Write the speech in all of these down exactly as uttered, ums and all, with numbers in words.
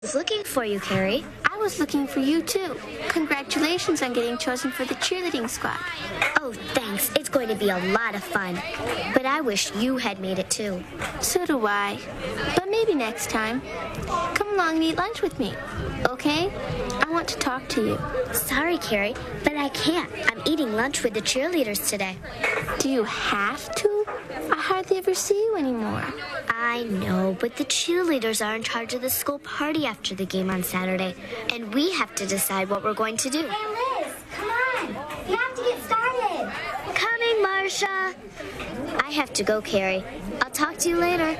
was looking for you, Carrie. I was looking for you, too. Congratulations on getting chosen for the cheerleading squad. Oh, thanks. It's going to be a lot of fun. But I wish you had made it, too. So do I. But maybe next time. Come along and eat lunch with me, okay? I want to talk to you. Sorry, Carrie, but I can't. I'm eating lunch with the cheerleaders today. Do you have to? I hardly ever see you anymore. I know, but the cheerleaders are in charge of the school party after the game on Saturday, and we have to decide what we're going to do. Hey, Liz, come on. You have to get started. Coming, Marcia. I have to go, Carrie. I'll talk to you later.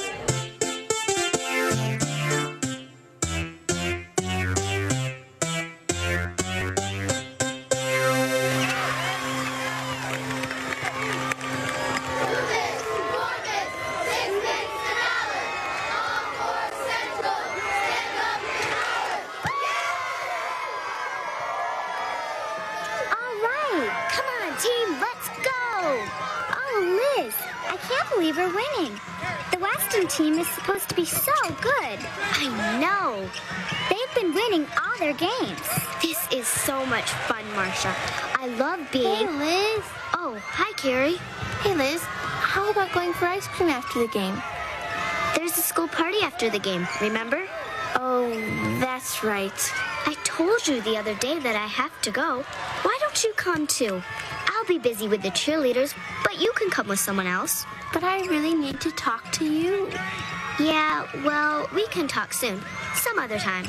We're winning. The Weston team is supposed to be so good. I know. They've been winning all their games. This is so much fun, Marcia. I love being... Hey, Liz. Oh, hi, Carrie. Hey, Liz. How about going for ice cream after the game? There's a school party after the game, remember? Oh, that's right. I told you the other day that I have to go. Why don't you come, too? I'll be busy with the cheerleaders, but you can come with someone else. But I really need to talk to you. Yeah, well, we can talk soon. Some other time.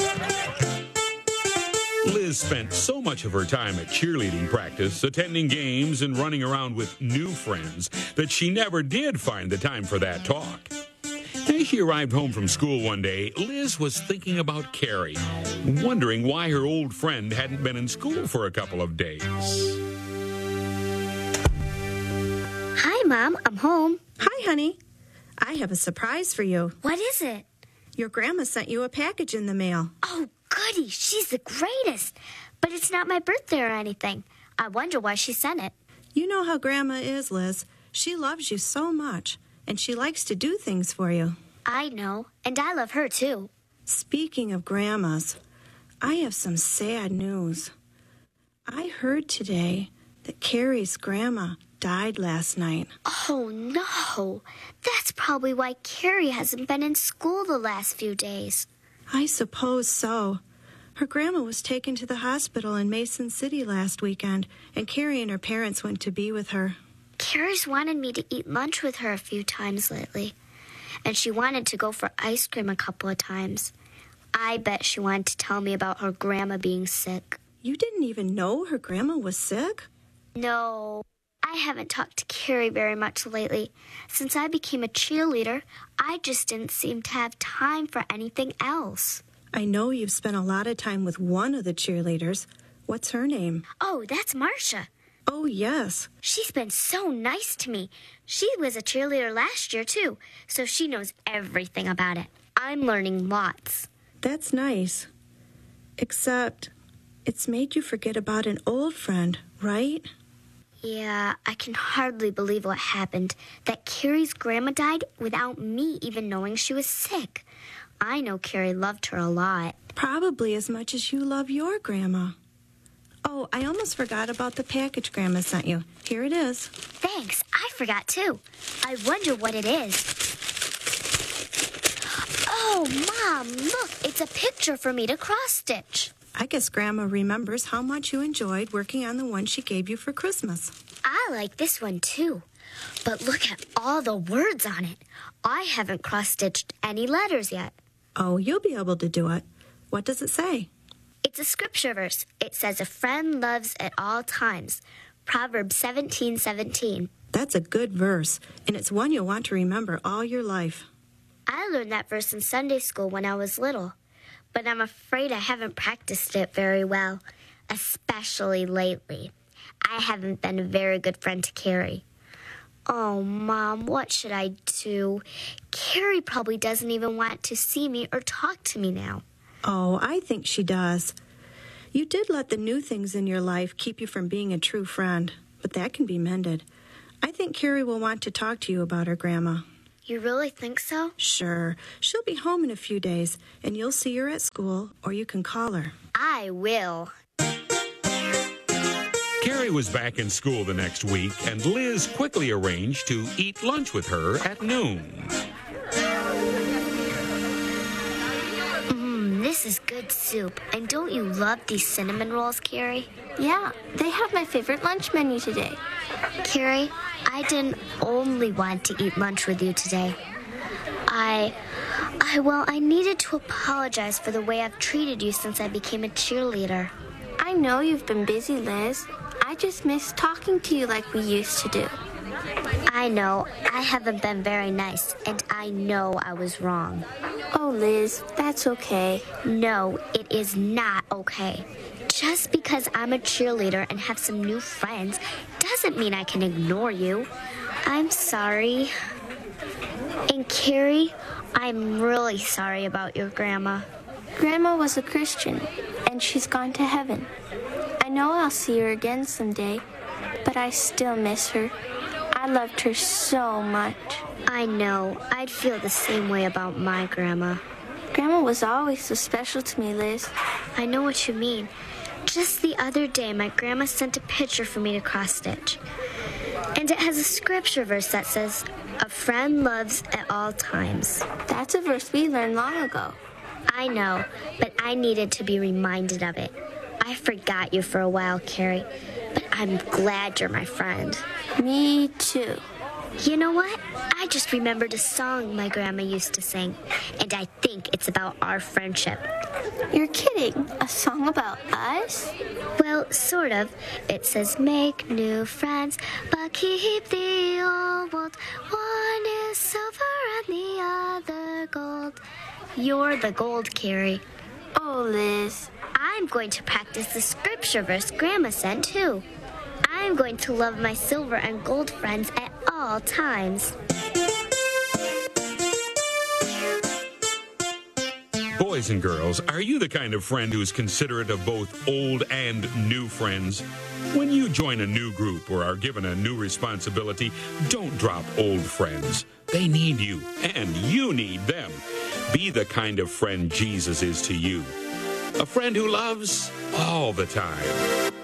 Liz spent so much of her time at cheerleading practice, attending games, and running around with new friends that she never did find the time for that talk. As she arrived home from school one day, Liz was thinking about Carrie, wondering why her old friend hadn't been in school for a couple of days. Hi, Mom. I'm home. Hi, honey. I have a surprise for you. What is it? Your grandma sent you a package in the mail. Oh, goody. She's the greatest. But it's not my birthday or anything. I wonder why she sent it. You know how Grandma is, Liz. She loves you so much, and she likes to do things for you. I know, and I love her, too. Speaking of grandmas, I have some sad news. I heard today that Carrie's grandma died last night. Oh, no. That's probably why Carrie hasn't been in school the last few days. I suppose so. Her grandma was taken to the hospital in Mason City last weekend, and Carrie and her parents went to be with her. Carrie's wanted me to eat lunch with her a few times lately, and she wanted to go for ice cream a couple of times. I bet she wanted to tell me about her grandma being sick. You didn't even know her grandma was sick? No. I haven't talked to Carrie very much lately. Since I became a cheerleader, I just didn't seem to have time for anything else. I know you've spent a lot of time with one of the cheerleaders. What's her name? Oh, that's Marcia. Oh, yes. She's been so nice to me. She was a cheerleader last year, too, so she knows everything about it. I'm learning lots. That's nice. Except, it's made you forget about an old friend, right? Yeah, I can hardly believe what happened, that Carrie's grandma died without me even knowing she was sick. I know Carrie loved her a lot. Probably as much as you love your grandma. Oh, I almost forgot about the package Grandma sent you. Here it is. Thanks. I forgot, too. I wonder what it is. Oh, Mom, look. It's a picture for me to cross-stitch. I guess Grandma remembers how much you enjoyed working on the one she gave you for Christmas. I like this one, too. But look at all the words on it. I haven't cross-stitched any letters yet. Oh, you'll be able to do it. What does it say? It's a scripture verse. It says, a friend loves at all times. Proverbs seventeen seventeen. That's a good verse, and it's one you'll want to remember all your life. I learned that verse in Sunday school when I was little, but I'm afraid I haven't practiced it very well, especially lately. I haven't been a very good friend to Carrie. Oh, Mom, what should I do? Carrie probably doesn't even want to see me or talk to me now. Oh, I think she does. You did let the new things in your life keep you from being a true friend, but that can be mended. I think Carrie will want to talk to you about her grandma. You really think so? Sure. She'll be home in a few days, and you'll see her at school, or you can call her. I will. Carrie was back in school the next week, and Liz quickly arranged to eat lunch with her at noon. Mmm, this is good soup. And don't you love these cinnamon rolls, Carrie? Yeah, they have my favorite lunch menu today. Carrie, I didn't only want to eat lunch with you today. I, I, well, I needed to apologize for the way I've treated you since I became a cheerleader. I know you've been busy, Liz. I just miss talking to you like we used to do. I know, I haven't been very nice, and I know I was wrong. Oh, Liz, that's okay. No, it is not okay. Just because I'm a cheerleader and have some new friends doesn't mean I can ignore you. I'm sorry. And Carrie, I'm really sorry about your grandma. Grandma was a Christian, and she's gone to heaven. I know I'll see her again someday, but I still miss her. I loved her so much. I know. I'd feel the same way about my grandma. Grandma was always so special to me, Liz. I know what you mean. Just the other day, my grandma sent a picture for me to cross-stitch. And it has a scripture verse that says, "A friend loves at all times." That's a verse we learned long ago. I know, but I needed to be reminded of it. I forgot you for a while, Carrie, but I'm glad you're my friend. Me too. You know what? I just remembered a song my grandma used to sing, and I think it's about our friendship. You're kidding. A song about us? Well, sort of. It says, "Make new friends, but keep the old ones. One is silver and the other gold." You're the gold, Carrie. Oh, Liz. I'm going to practice the scripture verse Grandma sent, too. I'm going to love my silver and gold friends at all times. Boys and girls, are you the kind of friend who's considerate of both old and new friends? When you join a new group or are given a new responsibility, don't drop old friends. They need you, and you need them. Be the kind of friend Jesus is to you. A friend who loves all the time.